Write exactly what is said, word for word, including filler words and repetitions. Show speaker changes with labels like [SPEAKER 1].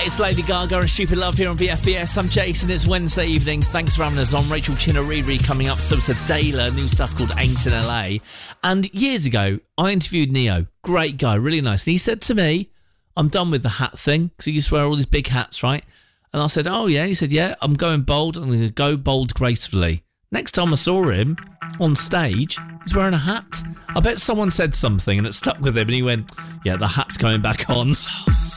[SPEAKER 1] It's Lady Gaga and Stupid Love here on V F B S. I'm Jason. It's Wednesday evening. Thanks for having us on. Rachel Chinariri coming up. So it's a Dayla, new stuff called Ain't in L A. And years ago, I interviewed Neo. Great guy, really nice. And he said to me, I'm done with the hat thing. Because he used to wear all these big hats, right? And I said, oh yeah. He said, yeah, I'm going bold. I'm going to go bold gracefully. Next time I saw him on stage, he's wearing a hat. I bet someone said something and it stuck with him. And he went, yeah, the hat's coming back on.